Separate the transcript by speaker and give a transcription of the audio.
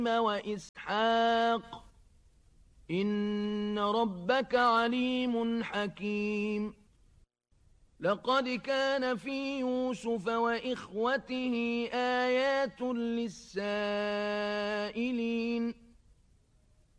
Speaker 1: وإسحاق إن ربك عليم حكيم لقد كان في يوسف وإخوته آيات للسائلين